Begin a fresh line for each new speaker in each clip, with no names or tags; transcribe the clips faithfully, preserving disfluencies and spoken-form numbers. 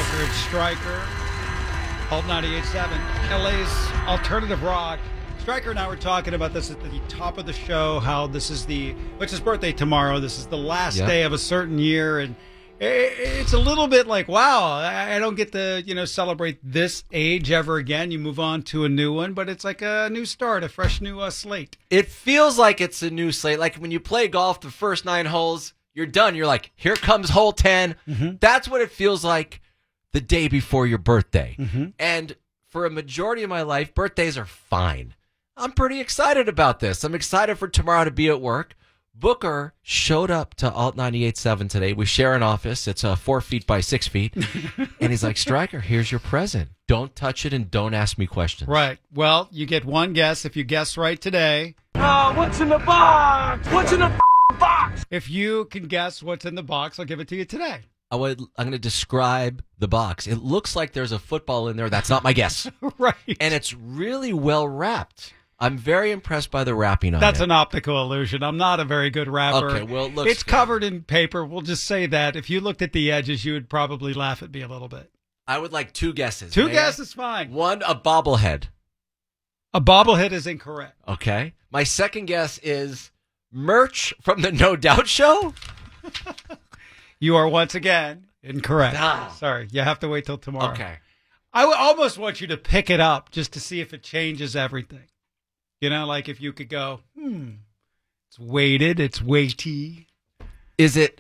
Booker and Stryker. Alt ninety-eight point seven, L A's alternative rock. Stryker and I were talking about this at the top of the show, how this is the, which is birthday tomorrow. This is the last
Yep.
day of a certain year. And it's a little bit like, wow, I don't get to, you know, celebrate this age ever again. You move on to a new one, but it's like a new start, a fresh new uh, slate.
It feels like it's a new slate. Like when you play golf, the first nine holes, you're done. You're like, here comes hole ten.
Mm-hmm.
That's what it feels like the day before your birthday.
Mm-hmm.
And for a majority of my life, birthdays are fine. I'm pretty excited about this. I'm excited for tomorrow to be at work. Booker showed up to Alt ninety-eight point seven today. We share an office. It's uh, four feet by six feet. And he's like, Stryker, here's your present. Don't touch it and don't ask me questions.
Right. Well, you get one guess. If you guess right today.
Oh, what's in the box? What's in the box?
If you can guess what's in the box, I'll give it to you today.
I would, I'm going to describe the box. It looks like there's a football in there. That's not my guess.
Right.
And it's really well wrapped. I'm very impressed by the wrapping on
That's
it.
an optical illusion. I'm not a very good rapper.
Okay, well, it looks
It's
good.
covered in paper. We'll just say that. If you looked at the edges, you would probably laugh at me a little bit.
I would like two guesses.
Two
May I?
guesses, fine.
One, a bobblehead.
A bobblehead is incorrect.
Okay. My second guess is merch from the No Doubt Show.
You are once again incorrect.
Ah.
Sorry, you have to wait till tomorrow.
Okay.
I would almost want you to pick it up just to see if it changes everything. You know, like if you could go, hmm, it's weighted, it's weighty.
Is it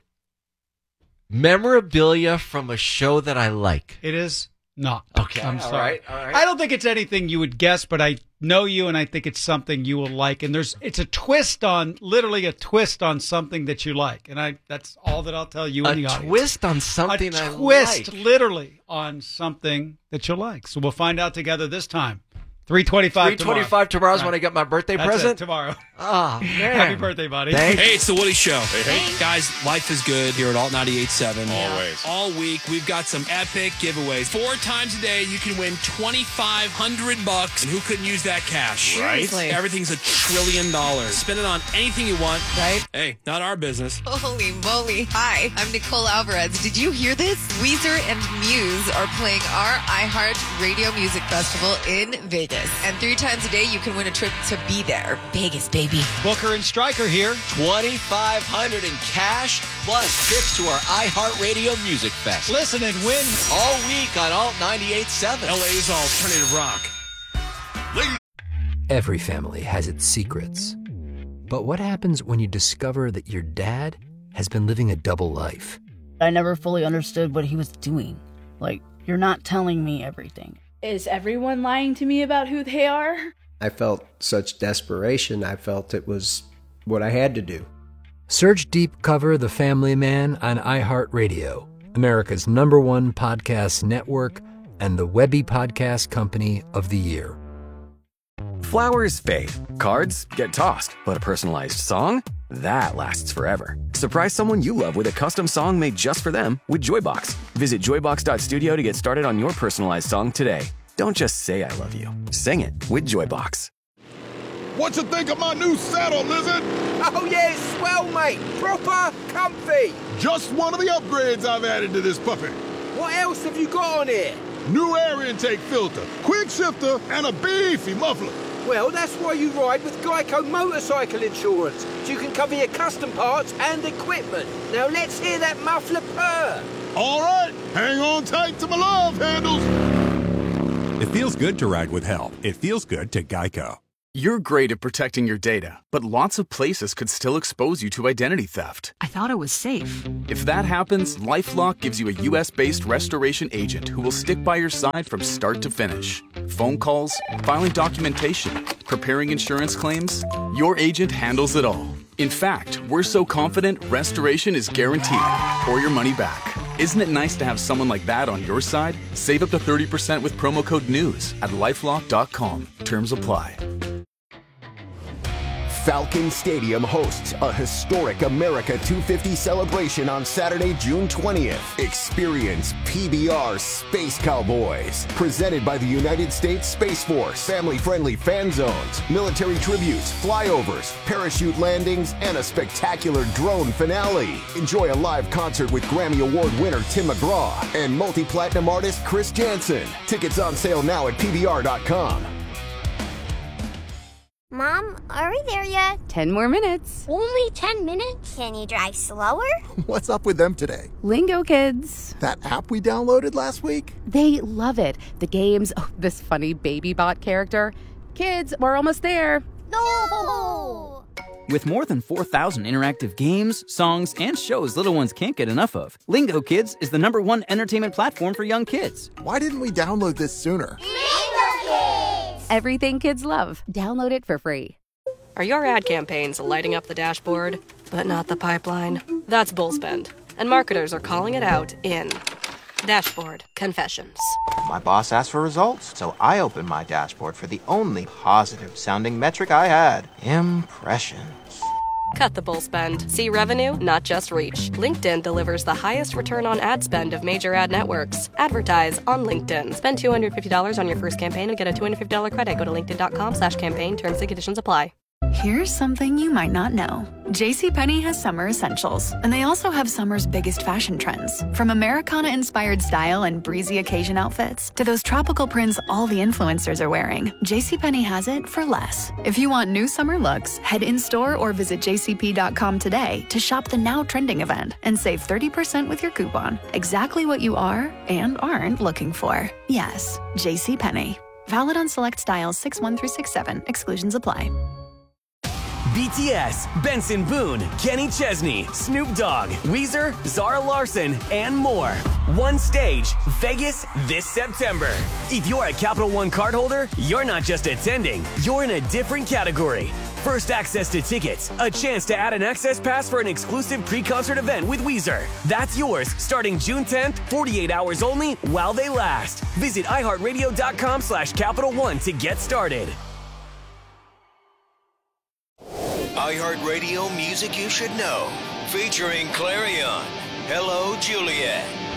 memorabilia from a show that I like?
It is not.
Okay.
I'm
all
sorry.
right, all right.
I don't think it's anything you would guess, but I know you and I think it's something you will like. And there's it's a twist on, literally a twist on something that you like. And I that's all that I'll tell you in the
A
audience.
twist on something
a
I
twist,
like.
literally, on something that you like. So we'll find out together this time. three twenty-five
three twenty-five tomorrow is
Right.
when I get my birthday
That's
present?
it, tomorrow.
Ah, man.
Happy birthday, buddy.
Thanks.
Hey, it's the Woody Show. Hey, hey. Guys, life is good here at Alt ninety-eight point seven.
Always.
All week, we've got some epic giveaways. Four times a day, you can win twenty-five hundred bucks. And who couldn't use that cash?
Right?
Seriously.
Everything's a trillion dollars. Spend it on anything you want.
Right?
Hey, not our business.
Holy moly. Hi, I'm Nicole Alvarez. Did you hear this? Weezer and Muse are playing our iHeart Radio Music Festival in Vegas. And three times a day, you can win a trip to be there. Vegas, baby.
Booker and Stryker here.
twenty-five hundred dollars in cash plus tips to our iHeartRadio Music Fest.
Listen and win.
All week on Alt ninety-eight point seven.
L A's alternative rock.
Every family has its secrets. But what happens when you discover that your dad has been living a double life?
I never fully understood what he was doing. Like, you're not telling me everything.
Is everyone lying to me about who they are?
I felt such desperation. I felt it was what I had to do.
Search Deep Cover The Family Man on iHeartRadio, America's number one podcast network and the Webby Podcast Company of the Year.
Flowers fade, cards get tossed, but a personalized song? That lasts forever. Surprise someone you love with a custom song made just for them with Joybox. Visit joybox dot studio to get started on your personalized song today. Don't just say I love you. Sing it with Joybox.
What you think of my new saddle, Lizard?
Oh, yeah, it's swell, mate. Proper comfy.
Just one of the upgrades I've added to this puppy.
What else have you got on here?
New air intake filter, quick shifter, and a beefy muffler.
Well, that's why you ride with Geico Motorcycle Insurance. So you can cover your custom parts and equipment. Now let's hear that muffler purr.
All right, hang on tight to my love handles.
It feels good to ride with help. It feels good to Geico.
You're great at protecting your data, but lots of places could still expose you to identity theft.
I thought it was safe.
If that happens, LifeLock gives you a U S-based restoration agent who will stick by your side from start to finish. Phone calls, filing documentation, preparing insurance claims, your agent handles it all. In fact, we're so confident restoration is guaranteed or your money back. Isn't it nice to have someone like that on your side? Save up to thirty percent with promo code NEWS at lifelock dot com. Terms apply.
Falcon Stadium hosts a historic America two fifty celebration on Saturday, June twentieth. Experience P B R Space Cowboys, presented by the United States Space Force. Family-friendly fan zones, military tributes, flyovers, parachute landings, and a spectacular drone finale. Enjoy a live concert with Grammy Award winner Tim McGraw and multi-platinum artist Chris Jansen. Tickets on sale now at P B R dot com.
Mom, are we there yet?
Ten more minutes.
Only ten minutes? Can you drive slower?
What's up with them today?
Lingo Kids.
That app we downloaded last week?
They love it. The games, oh, this funny baby bot character. Kids, we're almost there.
No!
With more than four thousand interactive games, songs, and shows little ones can't get enough of, Lingo Kids is the number one entertainment platform for young kids.
Why didn't we download this sooner?
Lingo Kids!
Everything kids love. Download it for free.
Are your ad campaigns lighting up the dashboard, but not the pipeline? That's Bullspend, and marketers are calling it out in Dashboard Confessions.
My boss asked for results, so I opened my dashboard for the only positive-sounding metric I had: impressions.
Cut the bull spend. See revenue, not just reach. LinkedIn delivers the highest return on ad spend of major ad networks. Advertise on LinkedIn. Spend two hundred fifty dollars on your first campaign and get a two hundred fifty dollars credit. Go to linkedin.com slash campaign. Terms and conditions apply.
Here's something you might not know. JCPenney has summer essentials, and they also have summer's biggest fashion trends. From Americana-inspired style and breezy occasion outfits to those tropical prints all the influencers are wearing, JCPenney has it for less. If you want new summer looks, head in-store or visit j c p dot com today to shop the now trending event and save thirty percent with your coupon. Exactly what you are and aren't looking for. Yes, JCPenney. Valid on select styles six one through six seven. Exclusions apply.
B T S, Benson Boone, Kenny Chesney, Snoop Dogg, Weezer, Zara Larson, and more. One stage, Vegas this September. If you're a Capital One cardholder, you're not just attending, you're in a different category. First access to tickets, a chance to add an access pass for an exclusive pre-concert event with Weezer. That's yours starting June tenth, forty-eight hours only while they last. Visit iHeartRadio.com slash Capital One to get started.
iHeartRadio Music You Should Know, featuring Clarion, Hello Juliet,